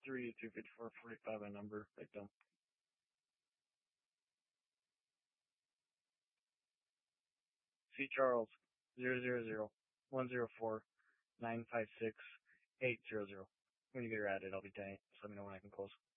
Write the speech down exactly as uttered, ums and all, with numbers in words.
three two fifty-four forty-five a number victim. C Charles zero zero zero one zero four nine five six eight zero zero. When you get her added, I'll be dang. Just let me know when I can close.